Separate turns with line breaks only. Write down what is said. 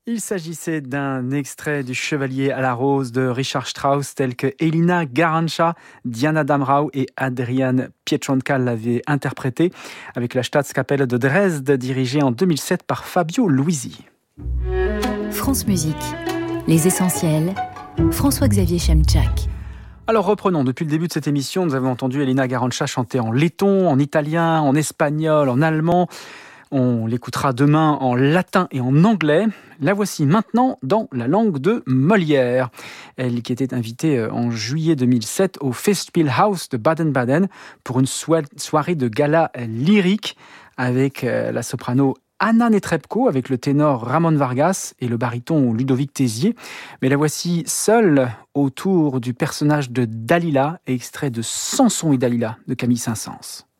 Il s'agissait d'un extrait du Chevalier à la rose de Richard Strauss, tel que Elina Garanca, Diana Damrau et Adrian Pietronka l'avaient interprété, avec la Staatskapelle de Dresde, dirigée en 2007 par Fabio Luisi.
France Musique, les essentiels, François-Xavier Chemczak.
Alors reprenons, depuis le début de cette émission, nous avons entendu Elina Garanca chanter en letton, en italien, en espagnol, en allemand. On l'écoutera demain en latin et en anglais. La voici maintenant dans la langue de Molière. Elle qui était invitée en juillet 2007 au Festspielhaus de Baden-Baden pour une soirée de gala lyrique avec la soprano Anna Netrebko, avec le ténor Ramon Vargas et le baryton Ludovic Tézier. Mais la voici seule autour du personnage de Dalila, extrait de Samson et Dalila de Camille Saint-Saëns.